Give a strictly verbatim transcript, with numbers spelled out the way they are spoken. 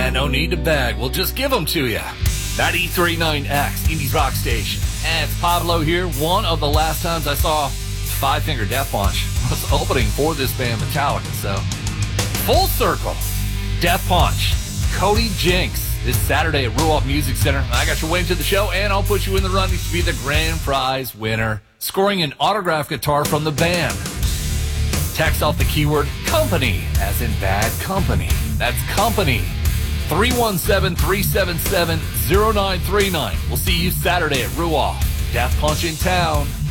Yeah, no need to beg. We'll just give them to you. ninety-three point nine X, Indies Rock Station. And it's Pablo here. One of the last times I saw Five Finger Death Punch was opening for this band, Metallica. So, full circle. Death Punch. Cody Jinks this Saturday at Ruoff Music Center. I got your way into the show, and I'll put you in the running to be the grand prize winner, scoring an autographed guitar from the band. Text off the keyword company, as in bad company. That's company. three one seven, three seven seven, zero nine three nine. We'll see you Saturday at Ruoff. Death Punch in town.